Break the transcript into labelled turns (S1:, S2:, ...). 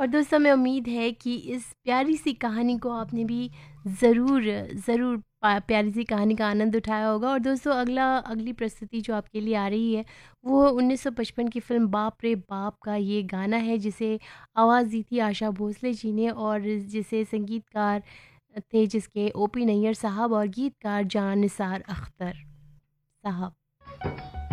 S1: और दोस्तों मैं उम्मीद है कि इस प्यारी सी कहानी को आपने भी ज़रूर ज़रूर प्यारी सी कहानी का आनंद उठाया होगा। और दोस्तों अगली प्रस्तुति जो आपके लिए आ रही है वो 1955 की फ़िल्म बाप रे बाप का ये गाना है, जिसे आवाज़ दी थी आशा भोसले जी ने, और जिसे संगीतकार थे जिसके ओपी नैयर साहब और गीतकार जान निसार अख्तर साहब।